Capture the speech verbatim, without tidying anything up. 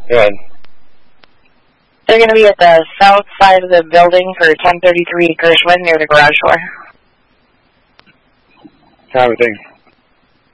Good. They're going to be at the south side of the building for ten thirty-three Gershwin near the garage door. Copy, thanks.